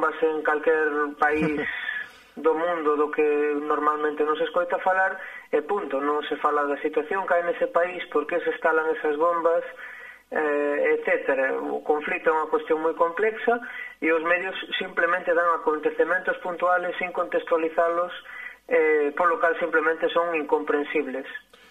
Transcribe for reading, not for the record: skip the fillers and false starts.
bombas en calquer país do mundo do que normalmente non se escoita falar, e punto, non se fala da situación que hai nese país, por que se instalan esas bombas, etcétera. O conflito é unha cuestión moi complexa e os medios simplemente dan acontecementos puntuales sin contextualizalos, polo cal simplemente son incomprensibles.